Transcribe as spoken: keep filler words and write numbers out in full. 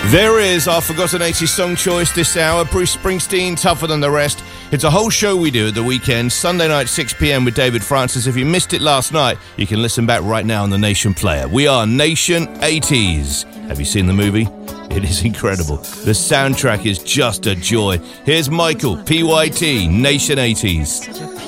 There is our Forgotten eighties song choice this hour. Bruce Springsteen, Tougher Than the Rest. It's a whole show we do at the weekend, Sunday night, six p.m. with David Francis. If you missed it last night, you can listen back right now on the Nation Player. We are Nation eighties. Have you seen the movie? It is incredible. The soundtrack is just a joy. Here's Michael, P Y T, Nation eighties.